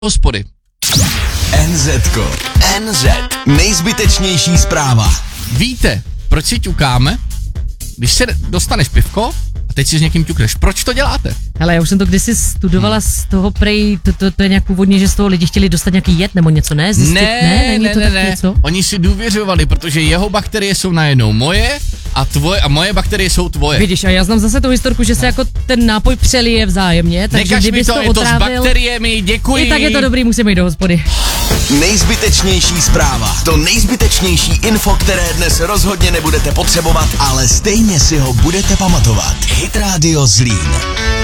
hospody. NZko. NZ. Nejzbytečnější zpráva. Víte, proč si ťukáme? Když se dostaneš pivko a teď si s někým ťukneš. Proč to děláte? Hele, já už jsem to kdysi studovala z toho prej, to je nějak původně, že z toho lidi chtěli dostat nějaký jed nebo něco, ne? Zjistit, Ne. Něco? Oni si důvěřovali, protože jeho bakterie jsou najednou moje a moje bakterie jsou tvoje. Vidíš, a já znám zase tu historku, že se jako ten nápoj přelije vzájemně, takže Nekaž mi kdybys to, to je to s otrávil, bakteriemi, děkuji. i tak je to dobrý, musíme jít do hospody. Nejzbytečnější zpráva. To nejzbytečnější info, které dnes rozhodně nebudete potřebovat, ale stejně si ho budete pamatovat. Hit Radio Zlín.